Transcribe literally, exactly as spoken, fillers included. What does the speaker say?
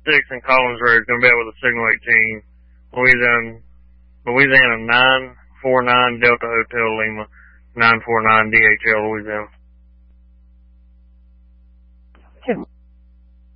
six in Collins Road. Going to be out with a Signal eighteen. Louisiana, Louisiana nine four nine Delta Hotel Lima, nine four nine D H L Louisiana. Two.